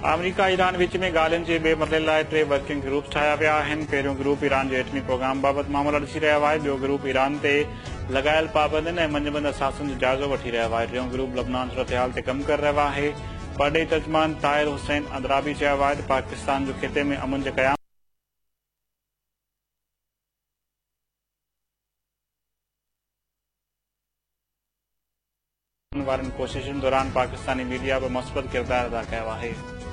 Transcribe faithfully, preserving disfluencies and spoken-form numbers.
अमरीका Iran विच में ॻाल्हियुनि जे ॿिए मरहले लाइ टे वर्किंग ग्रुप्स ठाहिया विया आहिनि। पहिरियों ग्रुप ईरान जे एटमी प्रोग्राम बाबति मामला ॾिसी रहियो आहे। ॿियो ग्रुप ईरान ते लॻायल पाबंदियुनि ऐं मंझंदि असासनि जो जाइज़ो वठी रहियो आहे। टियों ग्रुप लबनान सूरत-हाल ते कमु करे रहियो आहे। परॾेही तर्जुमान ताहिर हुसैन अंद्राबी चयो आहे त पाकिस्तान जो ख़िते में अमन जे क़याम वारनि कोशिशुनि दौरान पाकिस्तानी मीडिया बि मस्बत किरदारु अदा कयो आहे।